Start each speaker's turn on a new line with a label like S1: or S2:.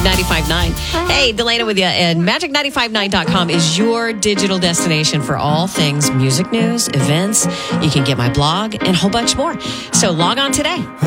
S1: 95.9. Hey, Delana with you. And magic959.com is your digital destination for all things music news, events. You can get my blog and a whole bunch more. So log on today.